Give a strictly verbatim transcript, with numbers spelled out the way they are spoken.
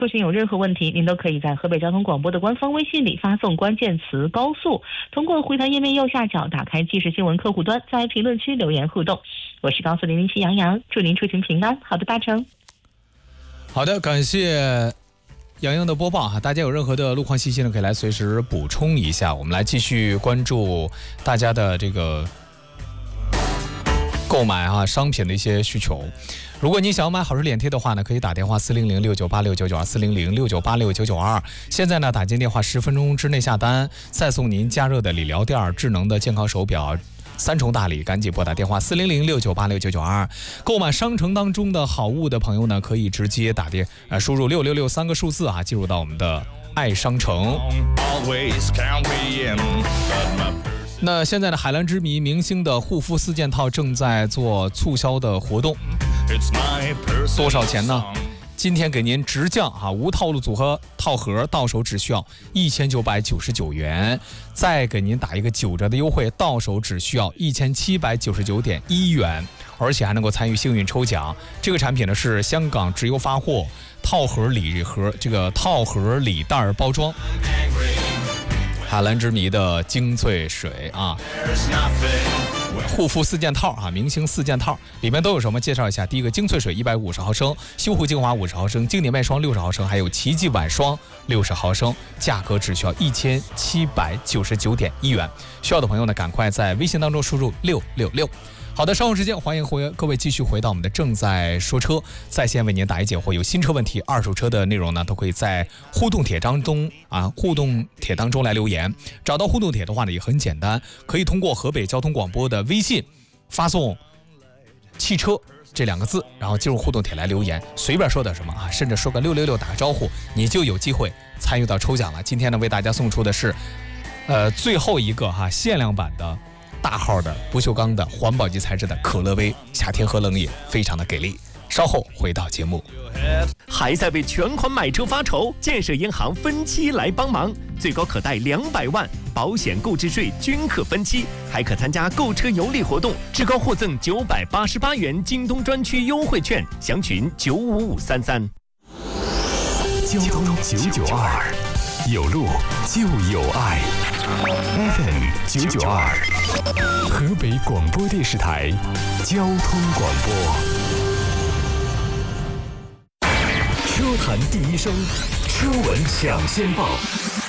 出行有任何问题，您都可以在河北交通广播的官方微信里发送关键词高速，通过回弹页面右下角打开即时新闻客户端，在评论区留言互动。我是高速零零七杨洋，祝您出行平安，好的搭乘。 好的，感谢杨洋的播报哈，大家有任何的路况信息呢，可以来随时补充一下。我们来继续关注大家的这个购买啊商品的一些需求。如果你想要买好事脸贴的话呢，可以打电话四零零六九八六九九二四零零六九八六九九二。现在呢，打进电话十分钟之内下单，再送您加热的理疗垫、智能的健康手表。三重大礼，赶紧拨打电话四零零六九八六九九二。购买商城当中的好物的朋友呢，可以直接打电呃输入六六六三个数字啊，进入到我们的爱商城。那现在的海蓝之谜明星的护肤四件套正在做促销的活动，多少钱呢？今天给您直降啊，无套路组合套盒到手只需要一千九百九十九元，再给您打一个九折的优惠，到手只需要一千七百九十九点一元，而且还能够参与幸运抽奖。这个产品呢是香港直邮发货，套盒礼盒这个套盒礼袋包装。海蓝之谜的精粹水啊，护肤四件套啊，明星四件套里面都有什么？介绍一下。第一个精粹水一百五十毫升，修护精华五十毫升，经典面霜六十毫升，还有奇迹晚霜六十毫升，价格只需要一千七百九十九点一元。需要的朋友呢，赶快在微信当中输入六六六。好的，稍后时间欢迎回各位继续回到我们的正在说车，在线为您答疑解惑。有新车问题、二手车的内容呢，都可以在互动帖当中啊，互动帖当中来留言。找到互动帖的话呢，也很简单，可以通过河北交通广播的微信发送“汽车”这两个字，然后进入互动帖来留言，随便说点什么啊，甚至说个六六六打个招呼，你就有机会参与到抽奖了。今天呢，为大家送出的是，呃，最后一个哈限量版的。大号的不锈钢的环保级材质的可乐杯，夏天喝冷饮非常的给力。稍后回到节目。 还在为全款买车发愁？建设银行分期来帮忙，最高可贷两百万，保险购置税均可分期，还可参加购车有礼活动，至高获赠九百八十八元京东专区优惠券，详询九五五三三。 交通九九二，有路就有爱。F M 九九二，河北广播电视台交通广播。车坛第一声，车闻抢先报。